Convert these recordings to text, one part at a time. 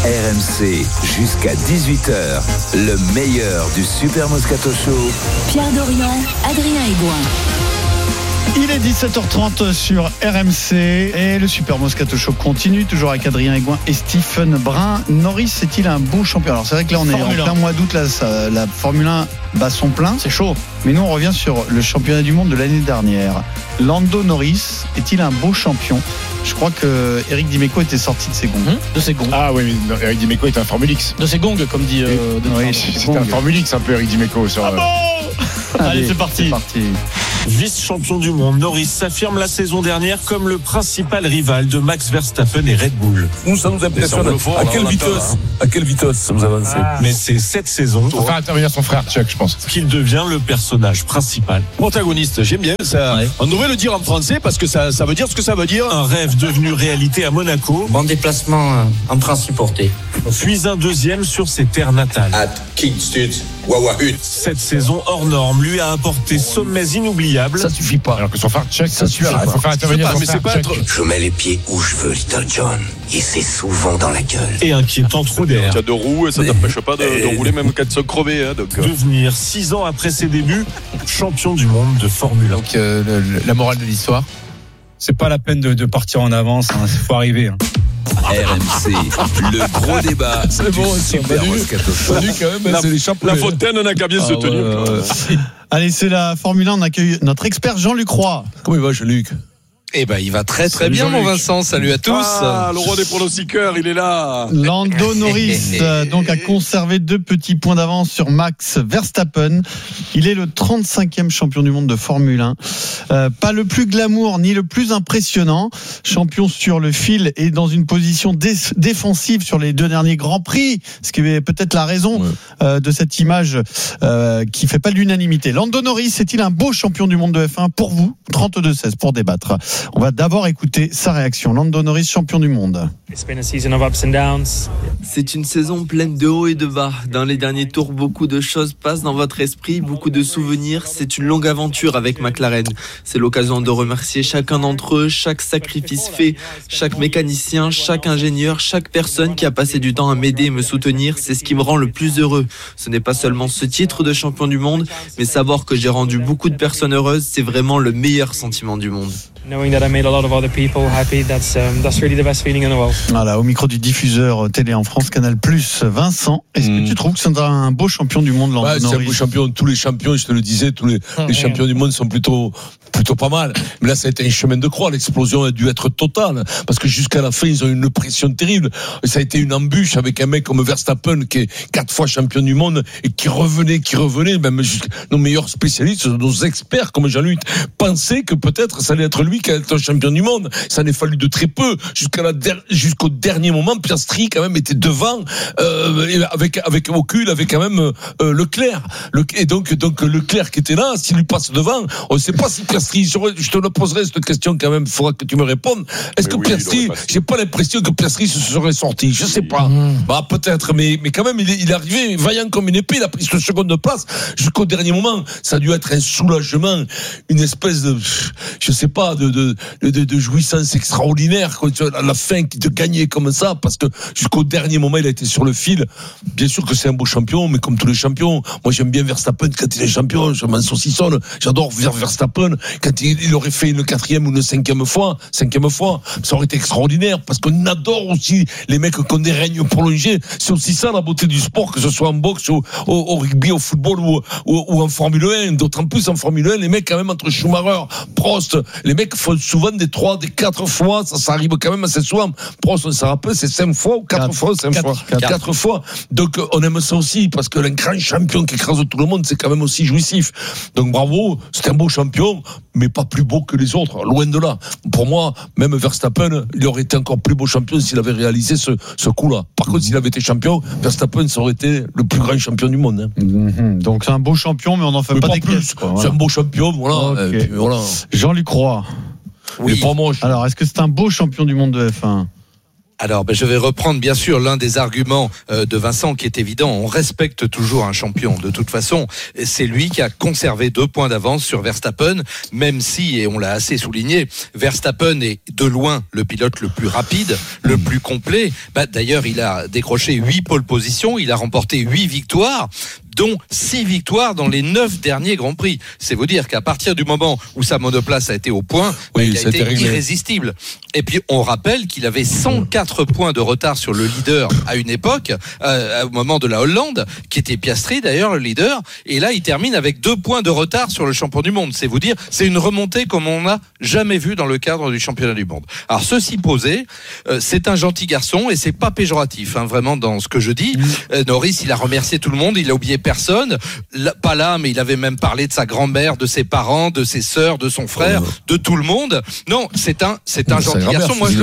RMC, jusqu'à 18h, le meilleur du Super Moscato Show. Pierre Dorian, Adrien Aigouin. Il est 17h30 sur RMC et le Super Moscato Show continue, toujours avec Adrien Aigouin et Stephen Brun. Norris est-il un beau champion? Alors c'est vrai que là on est en plein mois d'août, là, la Formule 1 bat son plein. C'est chaud. Mais nous on revient sur le championnat du monde de l'année dernière. Lando Norris est-il un beau champion? Je crois que Eric Dimeco était sorti de ses gonds. De ses gonds. Ah oui, mais Eric Dimeco est un Formule X. De ses gongs, comme dit. Oui, c'était un Formule X un peu, Eric Dimeco. Sur, Allez, c'est parti. Vice-champion du monde, Norris s'affirme la saison dernière comme le principal rival de Max Verstappen et Red Bull. Nous, ça nous impressionne. À quelle vitesse ça nous avance? Mais c'est cette saison pour faire intervenir son frère Chuck, je pense, qu'il devient le personnage principal. Protagoniste, j'aime bien ça. Ouais. On devrait le dire en français parce que ça veut dire ce que ça veut dire. Un rêve devenu réalité à Monaco. Bon déplacement en principauté. Puis un deuxième sur ses terres natales. À Kingstud, Wawahut. Cette saison hors norme lui a apporté sommets inoubliables. Ça suffit pas. Alors que son frère Chuck, ça suffit pas. Il faut faire intervenir son frère Chuck. Je mets les pieds où je veux, Little John. Et c'est souvent dans la gueule. Et inquiétant trou d'air. Tu as deux roues et ça t'empêche pas de rouler même quand ils sont crevés. Hein, donc. Devenir 6 ans après ses débuts, champion du monde de Formule 1. Donc la morale de l'histoire, c'est pas la peine de partir en avance, il faut arriver. RMC, le gros débat c'est du bon, Super Moscato Show. La Fontaine n'a qu'à bien se tenir. Allez, c'est la Formule 1, on accueille notre expert Jean-Luc Roy. Comment il va, Jean-Luc? Eh ben, il va très très bien, mon Vincent. Salut à tous. Le roi des pronostiqueurs, il est là. Lando Norris donc a conservé 2 petits points d'avance sur Max Verstappen. Il est le 35e champion du monde de Formule 1. Pas le plus glamour ni le plus impressionnant. Champion sur le fil et dans une position défensive sur les 2 derniers Grands Prix. Ce qui est peut-être la raison de cette image qui fait pas l'unanimité. Lando Norris est-il un beau champion du monde de F1 pour vous? 32-16 pour débattre. On va d'abord écouter sa réaction. Lando Norris, champion du monde. C'est une saison pleine de hauts et de bas. Dans les derniers tours, beaucoup de choses passent dans votre esprit, beaucoup de souvenirs. C'est une longue aventure avec McLaren. C'est l'occasion de remercier chacun d'entre eux, chaque sacrifice fait, chaque mécanicien, chaque ingénieur, chaque personne qui a passé du temps à m'aider et me soutenir. C'est ce qui me rend le plus heureux. Ce n'est pas seulement ce titre de champion du monde, mais savoir que j'ai rendu beaucoup de personnes heureuses, c'est vraiment le meilleur sentiment du monde. Voilà, au micro du diffuseur télé en France, Canal+, Vincent, est-ce que tu trouves que c'est un beau champion du monde, Lando Norris? C'est un beau champion. Tous les champions, je te le disais, les champions du monde sont plutôt pas mal. Mais là, ça a été un chemin de croix. L'explosion a dû être totale. Parce que jusqu'à la fin, ils ont eu une pression terrible. Ça a été une embûche avec un mec comme Verstappen, qui est 4 fois champion du monde et qui revenait. Même nos meilleurs spécialistes, nos experts comme Jean-Luc, pensaient que peut-être ça allait être lui qui allait être champion du monde. Ça n'est fallu de très peu. Jusqu'au dernier moment, Piastri, quand même, était devant, avec Ocul, avec quand même, Leclerc. Et donc, Leclerc qui était là, s'il lui passe devant, on ne sait pas si Piastri, je te le poserai cette question quand même, il faudra que tu me répondes. Est-ce que Piastri, j'ai pas l'impression que Piastri se serait sorti, je sais pas. Bah, peut-être, mais quand même, il est arrivé vaillant comme une épée, il a pris cette seconde de place jusqu'au dernier moment. Ça a dû être un soulagement, une espèce de, je sais pas, de jouissance extraordinaire, à la fin, de gagner comme ça, parce que jusqu'au dernier moment, il a été sur le fil. Bien sûr que c'est un beau champion, mais comme tous les champions, moi j'aime bien Verstappen quand il est champion, je m'en saucissonne, j'adore Verstappen, quand il aurait fait une 4e ou une 5e fois, ça aurait été extraordinaire, parce qu'on adore aussi les mecs qui ont des règnes prolongés. C'est aussi ça la beauté du sport, que ce soit en boxe, au rugby, au football ou en Formule 1. D'autant plus en Formule 1, les mecs quand même entre Schumacher, Prost, les mecs font souvent des 3, des 4 fois, ça arrive quand même assez souvent. Prost, on s'en rappelle, c'est 5 fois ou 4 fois, 4 fois. Donc on aime ça aussi, parce que un grand champion qui écrase tout le monde, c'est quand même aussi jouissif. Donc bravo, c'est un beau champion, mais pas plus beau que les autres, loin de là. Pour moi, même Verstappen, il aurait été encore plus beau champion s'il avait réalisé ce coup-là. Par contre, s'il avait été champion, Verstappen, ça aurait été le plus grand champion du monde. Donc c'est un beau champion, mais on n'en fait pas des caisses. C'est un beau champion, voilà. Okay. Et puis, voilà. Jean-Luc Roy. Oui. Alors, est-ce que c'est un beau champion du monde de F1? Alors, je vais reprendre bien sûr l'un des arguments de Vincent qui est évident. On respecte toujours un champion. De toute façon, c'est lui qui a conservé 2 points d'avance sur Verstappen, même si, et on l'a assez souligné, Verstappen est de loin le pilote le plus rapide, le plus complet. D'ailleurs, il a décroché 8 pole positions, il a remporté 8 victoires, dont 6 victoires dans les 9 derniers Grands Prix. C'est vous dire qu'à partir du moment où sa monoplace a été au point, il a été irrésistible. Et puis, on rappelle qu'il avait 104 points de retard sur le leader à une époque, au moment de la Hollande, qui était Piastri d'ailleurs, le leader. Et là, il termine avec 2 points de retard sur le champion du monde. C'est vous dire, c'est une remontée comme on n'a jamais vu dans le cadre du championnat du monde. Alors, ceci posé, c'est un gentil garçon et c'est pas péjoratif, vraiment, dans ce que je dis. Norris, il a remercié tout le monde, il a oublié personne. Pas là, mais il avait même parlé de sa grand-mère, de ses parents, de ses sœurs, de son frère, de tout le monde. Non, c'est un gentil garçon. Moi, je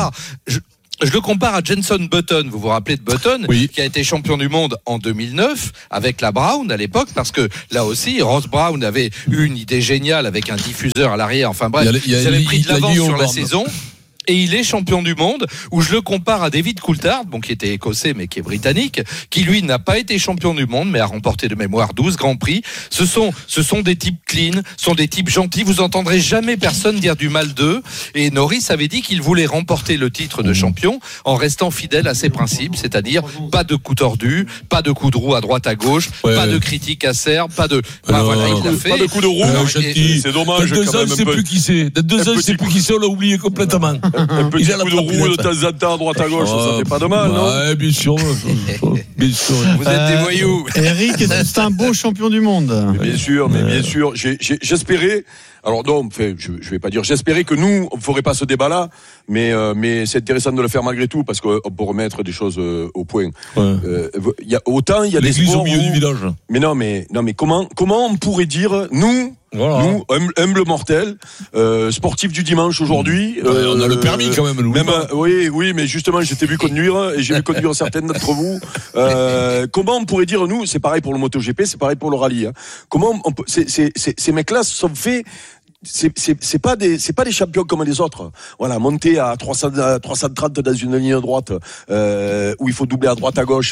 le compare à Jenson Button. Vous vous rappelez de Button, qui a été champion du monde en 2009 avec la Brown à l'époque, parce que là aussi, Ross Brown avait eu une idée géniale avec un diffuseur à l'arrière. Enfin bref, ils avaient pris de l'avance sur la saison. Et il est champion du monde, où je le compare à David Coulthard, qui était écossais mais qui est britannique, qui lui n'a pas été champion du monde mais a remporté de mémoire 12 Grands Prix. Ce sont des types clean, sont des types gentils. Vous entendrez jamais personne dire du mal d'eux. Et Norris avait dit qu'il voulait remporter le titre de champion en restant fidèle à ses principes, c'est-à-dire pas de coups tordus, pas de coups de roue à droite à gauche, pas de critiques acerbes, pas de voilà, il l'a fait. Pas de coups de roue. C'est dommage. Dans 2 ans, c'est plus qui c'est. Dans 2 ans, c'est plus qui c'est. On l'a oublié complètement. Un petit coup de roue de temps en temps à droite à gauche, ça fait pas de mal, non? Ouais, bien sûr. Bien sûr. Vous êtes des voyous. Eric, est-ce que c'est un beau champion du monde? Mais bien sûr. J'espérais. Alors non, je vais pas dire. J'espérais que nous, on ferait pas ce débat-là, mais c'est intéressant de le faire malgré tout parce qu'on peut remettre des choses au point. Il y a des sports au milieu du village. Mais non, mais comment on pourrait dire nous, humble mortel, sportif du dimanche aujourd'hui. On a le permis quand même. Oui, mais justement, je t'ai vu conduire et j'ai vu conduire certaines d'entre vous. Comment on pourrait dire nous, c'est pareil pour le MotoGP, c'est pareil pour le rallye. Comment on peut, ces mecs-là sont faits. C'est pas des champions comme les autres. Voilà, monter à 330 dans une ligne droite où il faut doubler à droite à gauche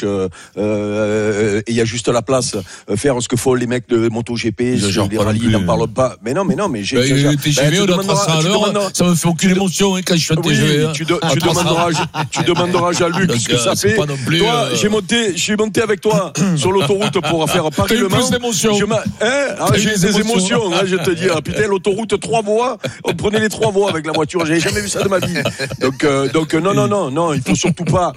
et il y a juste la place, faire ce que font les mecs de MotoGP, les rallyes, n'en parlent pas. Mais non, mais j'ai TGV, on a 300 à l'heure, ça me fait aucune émotion quand je suis en TGV. Tu demanderas à Jean-Luc ce que ça fait. Toi, j'ai monté avec toi sur l'autoroute pour faire Paris-Le Mans. J'ai des émotions, je te dis. Putain, l'autoroute 3 voies, on prenait les 3 voies avec la voiture, j'avais jamais vu ça de ma vie. Donc non, il faut surtout pas.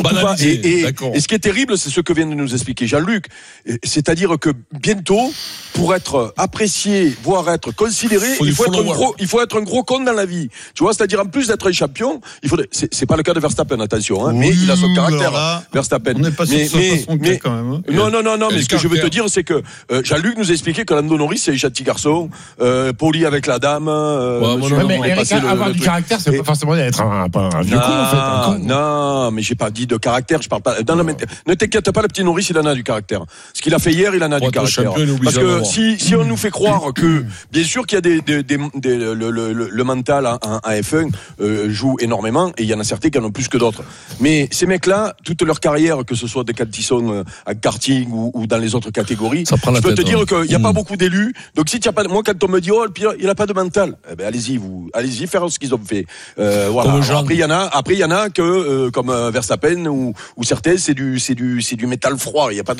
Et ce qui est terrible, c'est ce que vient de nous expliquer Jean-Luc, c'est-à-dire que bientôt, pour être apprécié, voire être considéré, il faut être un gros con dans la vie. Tu vois, c'est-à-dire en plus d'être un champion, c'est pas le cas de Verstappen, attention, mais il a son caractère, Verstappen. On n'est pas sûr que ce soit son cas quand même. Non, mais ce que je veux te dire, c'est que Jean-Luc nous a expliqué que Lando Norris, c'est un gentil garçon, poli avec la dame. Mais Eric, avoir du caractère, c'est pas forcément d'être un vieux con, en fait. Non, mais j'ai pas dit de caractère, je parle pas. Non, mais ne t'inquiète pas, le petit Norris, il en a du caractère. Ce qu'il a fait hier, il en a du caractère. Parce que si on nous fait croire que, bien sûr qu'il y a le mental en F1 joue énormément, et il y en a certains qui en ont plus que d'autres. Mais ces mecs-là, toute leur carrière, que ce soit quand ils sont en karting ou dans les autres catégories, je peux te dire qu'il n'y a pas beaucoup d'élus. Donc si tu as pas, moi quand on me dit il n'a pas de mental, allez-y faire ce qu'ils ont fait. Voilà. Après il y en a que comme Verstappen ou certains c'est du métal froid. Il y a pas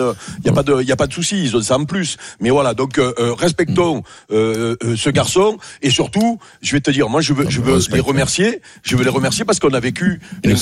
de souci, ils ont ça en plus. Mais voilà, donc respectons ce garçon et surtout, je vais te dire, moi je veux les remercier. Je veux les remercier parce qu'on a vécu une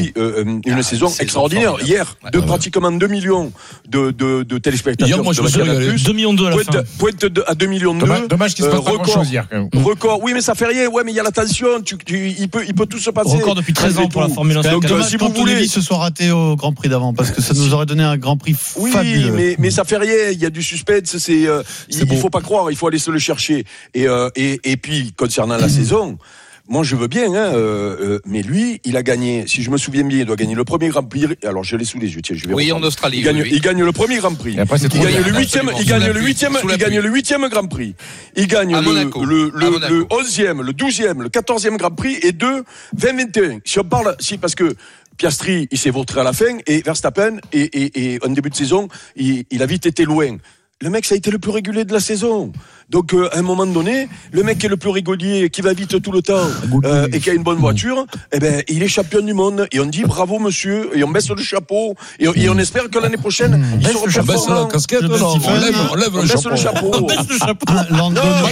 saison extraordinaire hier de pratiquement 2 millions de téléspectateurs. Hier, moi je me souviens, 2 millions de la fin. Pointe à 2 millions de. Dommage qu'il se passe pas grand-chose hier. Record, oui, mais ça fait rien. Ouais, mais il y a la tension. Il peut tout se passer. Record depuis 13 ans pour la Formule 1. Donc, si vous voulez, se soit raté au Grand Prix d'avant, parce que ça nous aurait donné un Grand Prix fabuleux. Oui, mais ça fait rien. Il y a du suspense. Il faut pas croire. Il faut aller se le chercher. Et puis concernant la saison. moi je veux bien, mais lui, il a gagné, si je me souviens bien, il doit gagner le premier Grand Prix. Alors je l'ai sous les yeux, tiens, je vais Oui, en Australie. Il gagne le premier Grand Prix. Après, Il gagne le huitième Grand Prix. Il gagne le 11e, le 12e, le 14e Grand Prix et 2021. Parce que Piastri, il s'est vautré à la fin et Verstappen, et en début de saison, il a vite été loin. Le mec, ça a été le plus régulier de la saison. Donc, à un moment donné, le mec qui est le plus régulier, qui va vite tout le temps, et qui a une bonne voiture, eh ben, il est champion du monde. Et on dit bravo, monsieur, et on baisse le chapeau, et on espère que l'année prochaine, il sera performant. Baisse la casquette, on lève le chapeau. On baisse le chapeau. Quand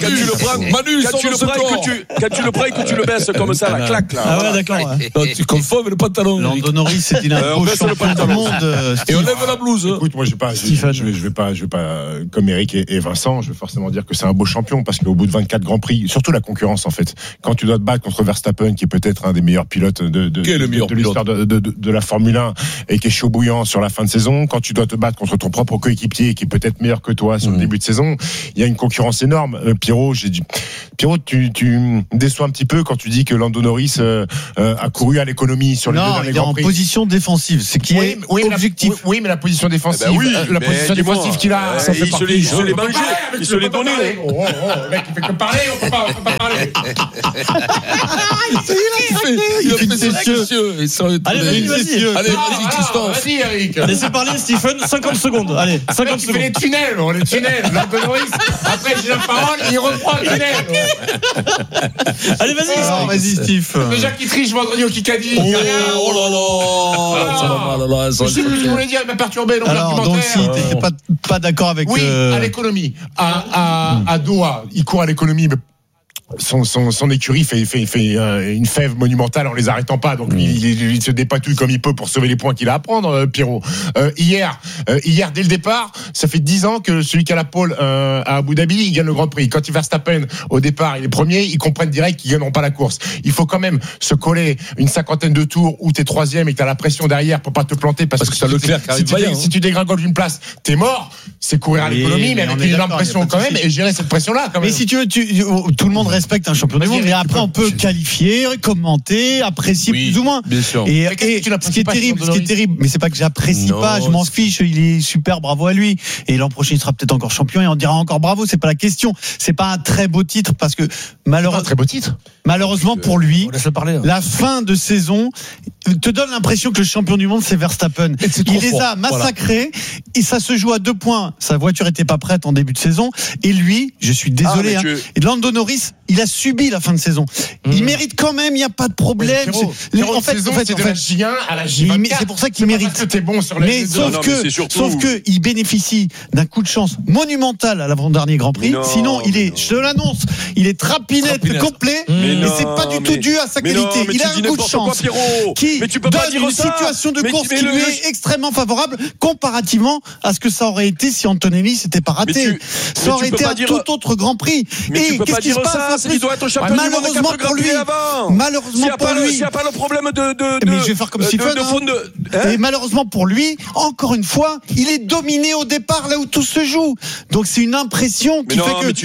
tu le prends et que tu le baisses comme ça, la claque, là. Ah ouais, d'accord. Tu confonds le pantalon. Lando Norris, c'est une on baisse le champion du monde. Et on lève la blouse. Écoute, moi, je vais pas, comme Eric et Vincent, je vais forcément dire que c'est un beau champion parce qu'au bout de 24 Grands Prix, surtout la concurrence en fait, quand tu dois te battre contre Verstappen qui est peut-être un des meilleurs pilotes de l'histoire de la Formule 1 et qui est chaud bouillant sur la fin de saison, quand tu dois te battre contre ton propre coéquipier qui est peut-être meilleur que toi sur le début de saison, il y a une concurrence énorme. Pierrot, tu déçois un petit peu quand tu dis que Lando Norris a couru à l'économie sur les deux derniers Grands Prix. Il est en position défensive, ce qui est objectif. Oui, mais la position défensive, qu'il a, ça fait partie. Il se l'est mangé, il se l'est donné. Le mec, il fait que parler, on peut pas parler. Il a fait ses yeux. Allez, vas-y, Christophe. Vas-y, Eric. Laissez parler, Stephen, 50 secondes. Allez, 50 secondes. Il fait les tunnels. Lando Norris. Après, j'ai la parole, il reprend le tunnel. Allez, vas-y, Steve. Déjà qui triche vendredi au Kikadi. Oh là là. Je sais plus ce que je voulais dire, il m'a perturbé. Alors, donc, si t'étais pas d'accord avec. Oui, à l'économie. À Doha, il court à l'économie, mais son écurie fait une fève monumentale en les arrêtant pas. Donc il se dépatouille comme il peut pour sauver les points qu'il a à prendre, Pierrot. Hier, dès le départ, ça fait 10 ans que celui qui a la pole à Abu Dhabi, il gagne le Grand Prix. Quand il Verstappen, au départ, il est premier, ils comprennent direct qu'ils gagneront pas la course. Il faut quand même se coller une cinquantaine de tours où t'es troisième et que t'as la pression derrière pour pas te planter parce que t'as Leclerc qui arrive si tu dégringoles d'une place, t'es mort. C'est courir à l'économie, mais avec une énorme pression quand même et gérer cette pression-là quand même. Mais si tu veux, tout le monde respecte un champion du monde, mais après on peut qualifier, commenter, apprécier plus ou moins. Bien sûr. Et ce qui est terrible, mais c'est pas que j'apprécie pas, je m'en fiche, il est super, bravo à lui. Et l'an prochain il sera peut-être encore champion et on dira encore bravo, c'est pas la question. C'est pas un très beau titre parce que malheureusement pour lui, la fin de saison te donne l'impression que le champion du monde c'est Verstappen. Il les a massacrés et ça se joue à 2 points. Sa voiture était pas prête en début de saison et lui, je suis désolé, et Lando Norris, il a subi la fin de saison. Il mérite quand même, il n'y a pas de problème. En fait, c'est de la J1 à la J24. C'est pour ça qu'il mérite. T'es bon sur les sauf que il bénéficie d'un coup de chance monumental à l'avant-dernier Grand Prix. Sinon, je te l'annonce, il est trapinette complet. Et c'est pas du tout dû à sa qualité. Il a un coup de chance qui donne une situation de course qui lui est extrêmement favorable comparativement à ce que ça aurait été si Antonelli s'était pas raté. Ça aurait été un tout autre Grand Prix. Et qu'est-ce qui se passe? Il doit être champion du monde malheureusement pour lui. Malheureusement pour lui. S'il n'y a pas le problème mais je vais faire comme Stephen. Et malheureusement pour lui, encore une fois, il est dominé au départ là où tout se joue. Donc c'est une impression qui fait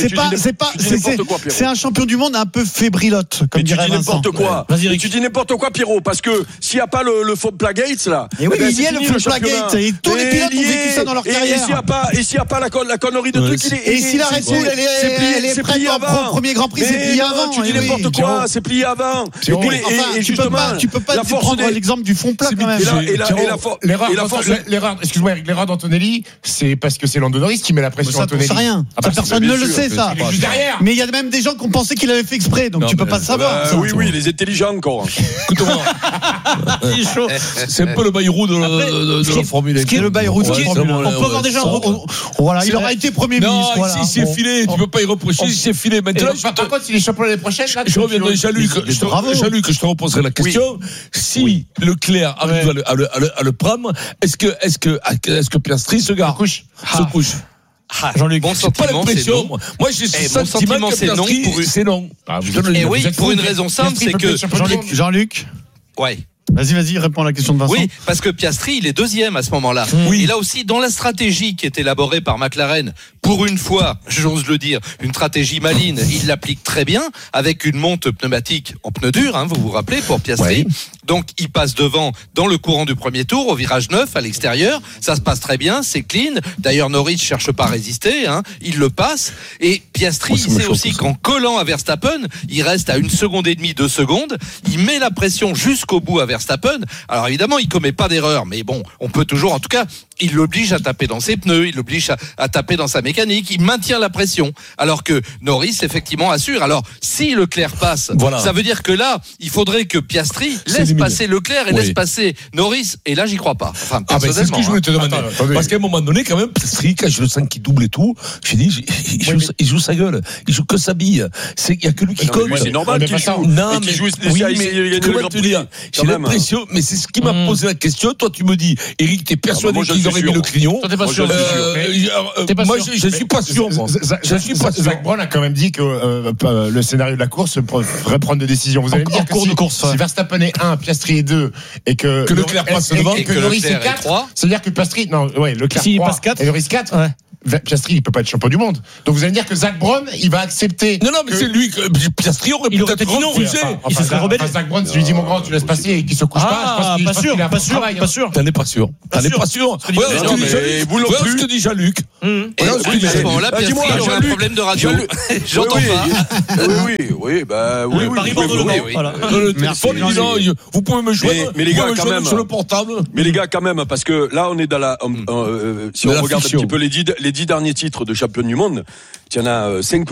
que c'est un champion du monde un peu fébrilote, comme dirait Vincent. Tu dis n'importe quoi, Pierrot, parce que s'il n'y a pas le faux Plagate là. Et oui, il y a le faux Plagate. Et tous les pilotes ont vécu ça dans leur carrière. Et s'il n'y a pas la connerie de truc, et si la Red Bull elle est prête au premier Grand Prix, c'est plié avant. Tu dis n'importe quoi, c'est plié avant. Et justement, tu peux pas prendre l'exemple du fond plat quand même. L'erreur d'Antonelli, c'est parce que c'est Lando Norris qui met la pression à Antonelli. Ça, rien. Personne ne le sait, ça. Mais il y a même des gens qui ont pensé qu'il avait fait exprès, donc tu peux pas le savoir. Oui, les intelligents encore. Écoute-moi. C'est un peu le Bayrou de la Formule 1. Ce qui est le Bayrou de la Formule 1. On peut avoir déjà. Voilà, il aura été Premier ministre. Non, il s'est filé, tu peux pas y reprocher, il s'est filé. Maintenant, par contre, s'il est champion l'année prochaine, je reviendrai, Jean-Luc, je te reposerai la question. Si Leclerc arrive à le prendre, est-ce que Piastri se couche? Jean-Luc, bon sentiment, c'est non. Moi, j'ai ce sentiment que Piastri, c'est non. Et oui, pour une raison simple, c'est que Jean-Luc. Ouais. Vas-y, réponds à la question de Vincent. Oui, parce que Piastri, il est deuxième à ce moment-là. Oui. Et là aussi, dans la stratégie qui est élaborée par McLaren, pour une fois, j'ose le dire, une stratégie maligne, il l'applique très bien, avec une monte pneumatique en pneu dur, vous vous rappelez, pour Piastri. Oui. Donc, il passe devant dans le courant du premier tour, au virage 9, à l'extérieur. Ça se passe très bien, c'est clean. D'ailleurs, Norris cherche pas à résister, il le passe. Et Piastri, il sait aussi qu'en collant à Verstappen, il reste à 1 seconde et demie, 2 secondes. Il met la pression jusqu'au bout à Verstappen. Alors évidemment, il commet pas d'erreur, mais bon, on peut toujours, en tout cas, il l'oblige à taper dans ses pneus, il l'oblige à taper dans sa mécanique, il maintient la pression. Alors que Norris, effectivement, assure. Alors, si Leclerc passe, ça veut dire que là, il faudrait que Piastri laisse passer Leclerc et laisse passer Norris. Et là, j'y crois pas. Enfin, personnellement. C'est ce que je voulais te demander. Parce qu'à un moment donné, quand même, Piastri, quand je le sens qu'il double et tout, j'ai dit, il joue sa gueule. Il joue que sa bille. Il y a que lui qui compte. C'est normal qu'il joue. Non, mais comment te dire? J'ai l'impression, mais c'est ce qui m'a posé la question. Toi, tu me dis, Eric, t'es persuadé qu'ils auraient mis le Crignon. T'es pas sûr. Moi, je suis pas sûr. Je suis pas sûr. Zach Brown a quand même dit que le scénario de la course ferait prendre des décisions. Vous allez me dire que si Verstappen est 1, Piastri est 2 et que Leclerc passe devant et que Norris est 4, c'est-à-dire que Piastri, Leclerc 3 et Norris 4. Piastri, il peut pas être champion du monde. Donc vous allez me dire que Zach Brown, il va accepter. Non, mais c'est lui que Piastri aurait peut-être refusé. Il se serait rebellé. Zach Brown, si lui dit mon grand, tu laisses passer et qu'il se couche pas, je pense qu'il a pas sûr. T'en es pas sûr. Non, mais vous non plus. Ce que dit Jean-Luc. Et à ce moment-là, Piastri a un problème de radio. J'entends pas. Oui. Paris-Bordeaux, le téléphone, vous pouvez me joindre. Mais les gars, quand même. Sur le portable. Mais les gars, quand même, parce que là, on est dans la. Si on regarde un petit peu les 10 derniers titres de champion du monde, il y en a 5